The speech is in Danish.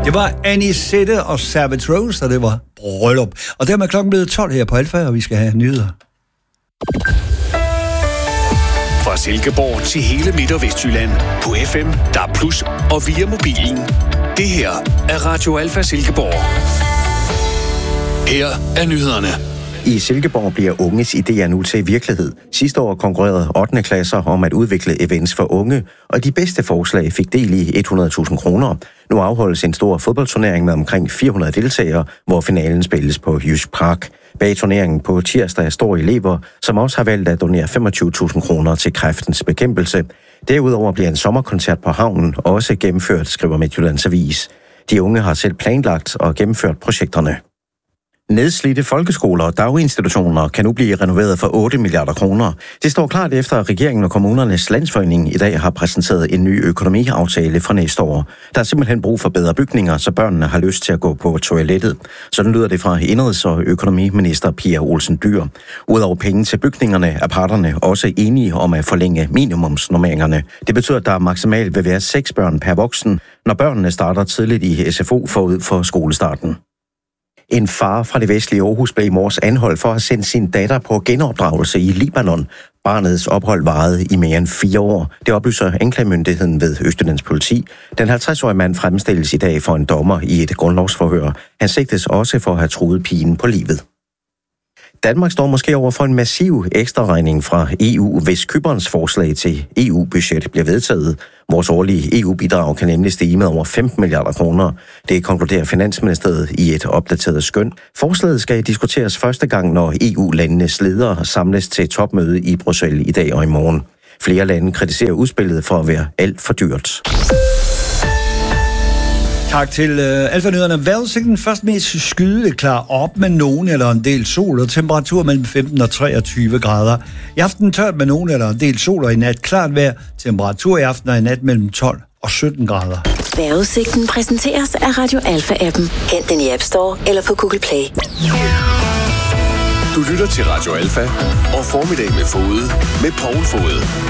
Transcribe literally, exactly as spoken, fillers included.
Det var Anisette og Savage Rose, og det var bryllup. Og dermed klokken blevet tolv her på Alfa, og vi skal have nyheder. Fra Silkeborg til hele Midt- og Vestjylland på F M, D A B plus, og via mobilen. Det her er Radio Alfa Silkeborg. Her er nyhederne. I Silkeborg bliver unges idéer nu til virkelighed. Sidste år konkurrerede ottende klasser om at udvikle events for unge, og de bedste forslag fik del i hundrede tusind kroner. Nu afholdes en stor fodboldturnering med omkring fire hundrede deltagere, hvor finalen spilles på Jysk Park. Bag turneringen på tirsdag står elever, som også har valgt at donere femogtyve tusind kroner til kræftens bekæmpelse. Derudover bliver en sommerkoncert på havnen også gennemført, skriver Midtjyllands Avis. De unge har selv planlagt og gennemført projekterne. Nedslidte folkeskoler og daginstitutioner kan nu blive renoveret for otte milliarder kroner. Det står klart efter, at regeringen og kommunernes landsforening i dag har præsenteret en ny økonomiaftale for næste år. Der er simpelthen brug for bedre bygninger, så børnene har lyst til at gå på toilettet. Sådan lyder det fra Indenrigs- og økonomiminister Pia Olsen Dyhr. Udover penge til bygningerne er parterne også enige om at forlænge minimumsnormeringerne. Det betyder, at der maksimalt vil være seks børn per voksen, når børnene starter tidligt i S F O forud for skolestarten. En far fra det vestlige Aarhus blev i morges anholdt for at have sendt sin datter på genopdragelse i Libanon. Barnets ophold varede i mere end fire år. Det oplyser anklagemyndigheden ved Østjyllands politi. Den halvtreds-årige mand fremstilles i dag for en dommer i et grundlovsforhør. Han sigtes også for at have truet pigen på livet. Danmark står måske over for en massiv ekstraregning fra E U, hvis Cyperns forslag til E U-budget bliver vedtaget. Vores årlige E U-bidrag kan nemlig stige med over femten milliarder kroner. Det konkluderer Finansministeriet i et opdateret skøn. Forslaget skal diskuteres første gang, når E U-landenes ledere samles til topmøde i Bruxelles i dag og i morgen. Flere lande kritiserer udspillet for at være alt for dyrt. Tak til uh, Alfa-nyhederne. Vejrudsigten først mest skyde klar op med nogen eller en del sol, og temperatur mellem femten og treogtyve grader. I aften tørt med nogen eller en del sol, og i nat klart vejr. Temperatur i aften og i nat mellem tolv og sytten grader. Vejrudsigten præsenteres af Radio Alfa-appen. Hent den i App Store eller på Google Play. Du lytter til Radio Alfa og Formiddag med Fode med Poul Fode.